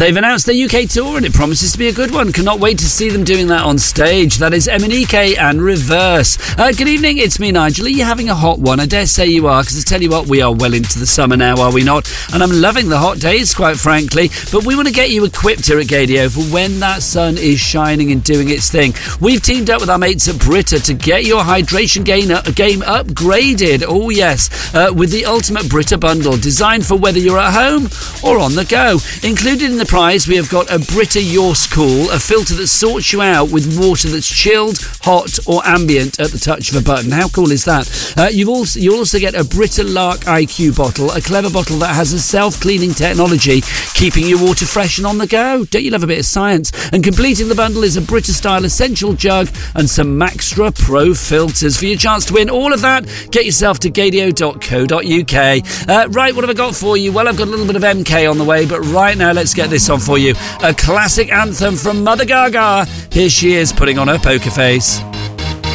They've announced their UK tour and it promises to be a good one. Cannot wait to see them doing that on stage. That is Emanike and Reverse. Good evening, it's me, Nigel. Are you having a hot one? I dare say you are, because I tell you what, we are well into the summer now, are we not? And I'm loving the hot days, quite frankly. But we want to get you equipped here at Gaydio for when that sun is shining and doing its thing. We've teamed up with our mates at Brita to get your hydration game upgraded. Oh, yes. With the ultimate Brita bundle, designed for whether you're at home or on the go. Included in the prize, we have got a Brita Yours Cool, a filter that sorts you out with water that's chilled, hot or ambient at the touch of a button. How cool is that? You'll also get a Brita Lark IQ bottle, a clever bottle that has a self-cleaning technology, keeping your water fresh and on the go. Don't you love a bit of science? And completing the bundle is a Brita-style essential jug and some Maxtra Pro filters. For your chance to win all of that, get yourself to gaydio.co.uk. Right, what have I got for you? Well, I've got a little bit of MK on the way, but right now, let's get this on for you. A classic anthem from Mother Gaga. Here she is, putting on her poker face.